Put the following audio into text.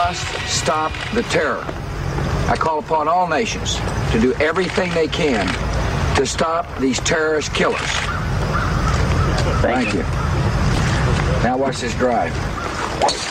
must stop the terror. I call upon all nations to do everything they can to stop these terrorist killers. Thank you. Now watch this drive.